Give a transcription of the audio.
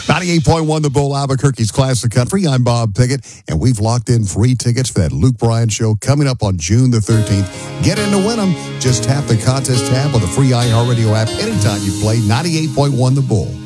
98.1 The Bull, Albuquerque's Classic Country. I'm Bob Pickett, and we've locked in free tickets for that Luke Bryan show coming up on June the 13th. Get in to win them. Just tap the contest tab on the free iHeartRadio app anytime you play 98.1 The Bull.